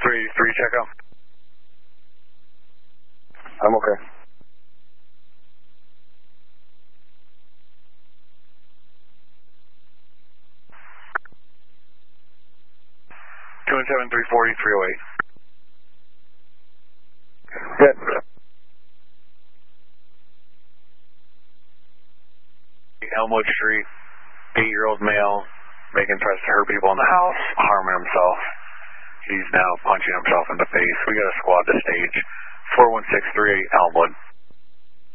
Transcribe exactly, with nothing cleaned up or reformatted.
three eighty-three, check out. I'm okay. two one seven, three forty, three oh eight. Good. Elmwood Street, eight-year-old male, making threats to hurt people in the house, harming himself. He's now punching himself in the face. We got a squad to stage. four one six three eight Elmwood.